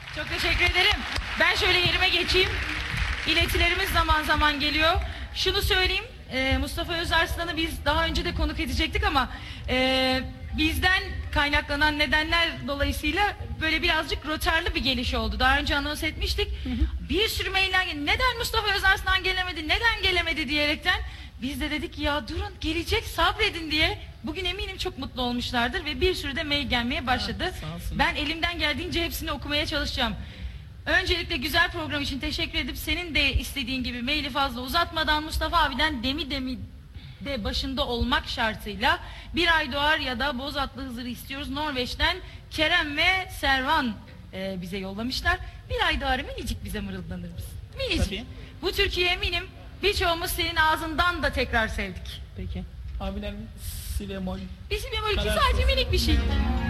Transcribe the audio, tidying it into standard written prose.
Çok teşekkür ederim. Ben şöyle yerime geçeyim. İletilerimiz zaman zaman geliyor. Şunu söyleyeyim. Mustafa Özarslan'ı biz daha önce de konuk edecektik ama bizden kaynaklanan nedenler dolayısıyla böyle birazcık rotarlı bir geliş oldu. Daha önce anons etmiştik. Bir sürü mailler geldi. Neden Mustafa Özarslan gelemedi? Neden gelemedi diyerekten biz de dedik ya durun gelecek sabredin diye. Bugün eminim çok mutlu olmuşlardır ve bir sürü de mail gelmeye başladı. Ben elimden geldiğince hepsini okumaya çalışacağım. Öncelikle güzel program için teşekkür edip senin de istediğin gibi maili fazla uzatmadan Mustafa abiden demi de başında olmak şartıyla Bir Ay Doğar ya da Boz Atlı Hızır'ı istiyoruz. Norveç'ten Kerem ve Servan bize yollamışlar. Bir Ay Doğar'ı minicik bize mırıldanır mısın? Minicik. Tabii. Bu Türkiye eminim birçoğumuz senin ağzından da tekrar sevdik. Peki. Abiler si bemol. Bir si bemol ki sadece minik bir şey.